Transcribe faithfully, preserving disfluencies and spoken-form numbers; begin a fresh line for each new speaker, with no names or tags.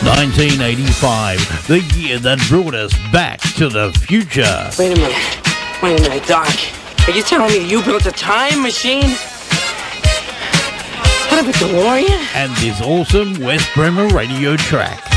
nineteen eighty-five, the year that brought us back to the future.
Wait a minute. Wait a minute, Doc. Are you telling me you built a time machine? Out of a DeLorean?
And this awesome West Bremer radio track.